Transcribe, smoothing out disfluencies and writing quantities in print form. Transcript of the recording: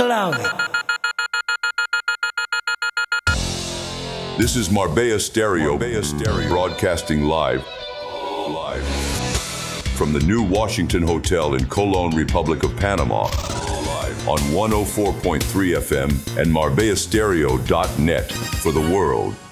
clave. This is Marbella Stereo, broadcasting live from the new Washington Hotel in Colón, Republic of Panama, on 104.3 FM and MarbellaStereo.net for the world.